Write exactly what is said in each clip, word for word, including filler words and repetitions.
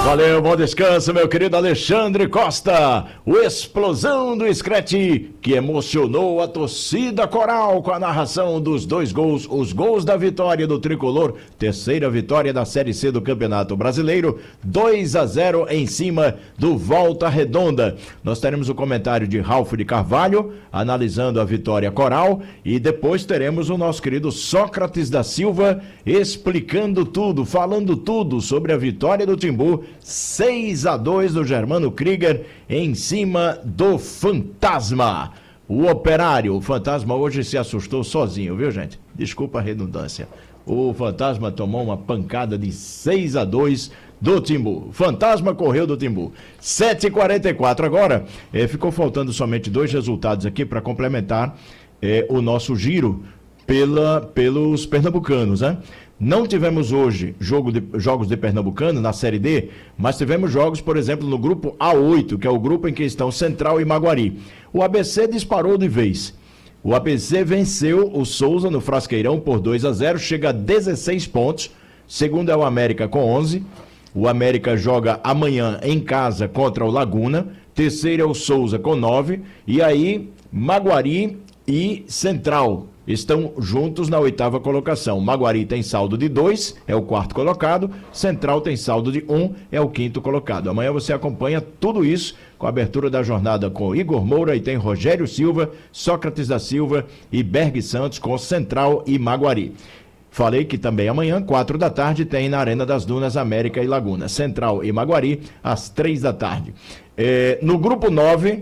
Valeu, bom descanso, meu querido Alexandre Costa. O explosão do Screte que emocionou a torcida coral com a narração dos dois gols, os gols da vitória do Tricolor, terceira vitória da Série C do Campeonato Brasileiro, dois a zero em cima do Volta Redonda. Nós teremos o comentário de Ralf de Carvalho, analisando a vitória coral, e depois teremos o nosso querido Sócrates da Silva, explicando tudo, falando tudo sobre a vitória do Timbu, seis a dois do Germano Krieger em cima do Fantasma. O Operário, o Fantasma hoje se assustou sozinho, viu, gente? Desculpa a redundância. O Fantasma tomou uma pancada de seis a dois do Timbu. Fantasma correu do Timbu. sete e quarenta e quatro agora. Eh, ficou faltando somente dois resultados aqui para complementar eh, o nosso giro pela, pelos pernambucanos, né? Não tivemos hoje jogo de, jogos de Pernambucano na Série D, mas tivemos jogos, por exemplo, no grupo A oito, que é o grupo em que estão Central e Maguari. O A B C disparou de vez. O A B C venceu o Souza no Frasqueirão por dois a zero, chega a dezesseis pontos. Segundo é o América com onze. O América joga amanhã em casa contra o Laguna. Terceiro é o Souza com nove. E aí, Maguari e Central estão juntos na oitava colocação. Maguari tem saldo de dois, é o quarto colocado. Central tem saldo de um, é o quinto colocado. Amanhã você acompanha tudo isso com a abertura da jornada com Igor Moura, e tem Rogério Silva, Sócrates da Silva e Berg Santos com Central e Maguari. Falei que também amanhã, quatro da tarde, tem na Arena das Dunas América e Laguna. Central e Maguari, às três da tarde. É, no grupo nove,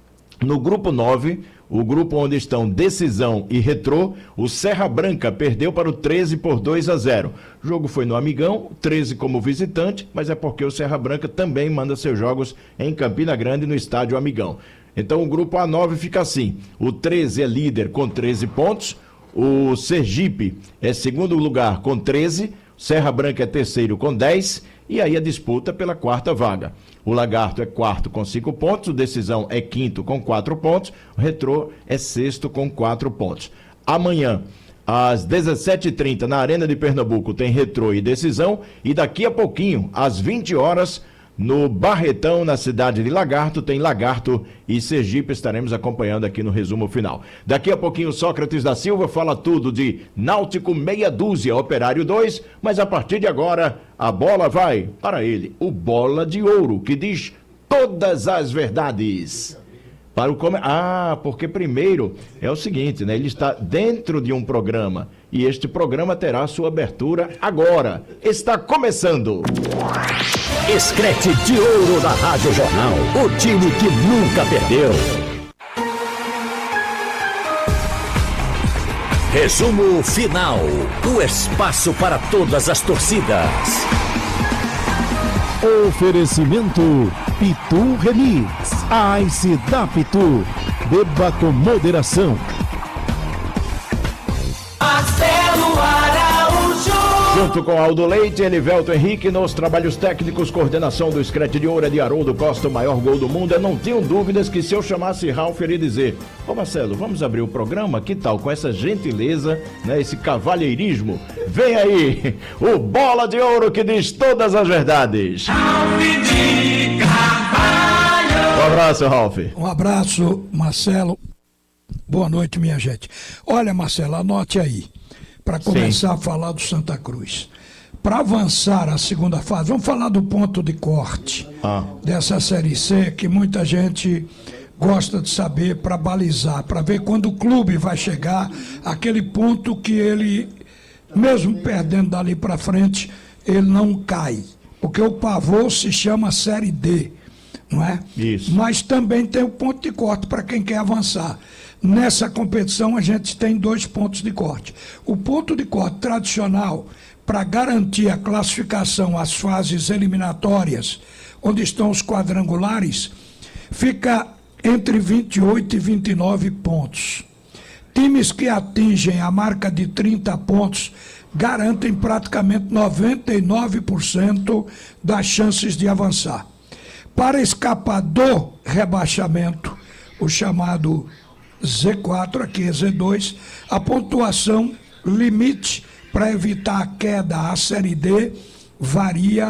no grupo nove, o grupo onde estão Decisão e Retrô, o Serra Branca perdeu para o treze por dois a zero. O jogo foi no Amigão, treze como visitante, mas é porque o Serra Branca também manda seus jogos em Campina Grande, no estádio Amigão. Então o grupo A nove fica assim: o treze é líder com treze pontos, o Sergipe é segundo lugar com treze, Serra Branca é terceiro com dez, e aí a disputa pela quarta vaga. O Lagarto é quarto com cinco pontos, o Decisão é quinto com quatro pontos, o Retrô é sexto com quatro pontos. Amanhã, às dezessete e trinta, na Arena de Pernambuco, tem Retrô e Decisão, e daqui a pouquinho, às vinte horas, no Barretão, na cidade de Lagarto, tem Lagarto e Sergipe. Estaremos acompanhando aqui no resumo final. Daqui a pouquinho, Sócrates da Silva fala tudo de Náutico meia dúzia, Operário dois, mas a partir de agora, a bola vai para ele, o Bola de Ouro, que diz todas as verdades. Para o come... Ah, porque primeiro é o seguinte, né? Ele está dentro de um programa, e este programa terá sua abertura agora. Está começando. Screte de Ouro da Rádio Jornal, o time que nunca perdeu. Resumo final, o espaço para todas as torcidas. Oferecimento Pitu Remix, a Ice da Pitu. Beba com moderação. Marcelo Araújo. Junto com Aldo Leite, Elivelto Henrique, nos trabalhos técnicos, coordenação do Screte de Ouro é de Haroldo Costa, o maior gol do mundo. Eu não tenho dúvidas que se eu chamasse Ralf, ele ia dizer: ô Marcelo, vamos abrir o programa? Que tal? Com essa gentileza, né, esse cavalheirismo. Vem aí, o Bola de Ouro que diz todas as verdades. Ralf de Carvalho. Um abraço, Ralf. Um abraço, Marcelo. Boa noite, minha gente. Olha, Marcelo, anote aí, para começar Sim. a falar do Santa Cruz. Para avançar a segunda fase, vamos falar do ponto de corte ah. dessa Série C, que muita gente gosta de saber, para balizar, para ver quando o clube vai chegar àquele ponto que ele, mesmo perdendo dali para frente, ele não cai. Porque o pavô se chama Série D, não é? Isso. Mas também tem o ponto de corte para quem quer avançar. Nessa competição a gente tem dois pontos de corte. O ponto de corte tradicional, para garantir a classificação às fases eliminatórias, onde estão os quadrangulares, fica entre vinte e oito e vinte e nove pontos. Times que atingem a marca de trinta pontos garantem praticamente noventa e nove por cento das chances de avançar. Para escapar do rebaixamento, o chamado Z quatro, aqui é Z dois, a pontuação limite para evitar a queda à Série D varia